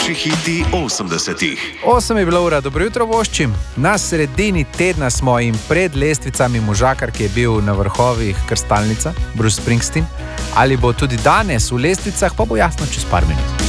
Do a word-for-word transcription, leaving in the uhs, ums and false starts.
Najboljši hiti osemdesetih. Osem je bila ura, dobro jutro voščim. Na sredini tedna smo in pred lestvicami možakar, ki je bil na vrhovih Krstalnica, Bruce Springsteen. Ali bo tudi danes v lestvicah, pa bo jasno čez par minut.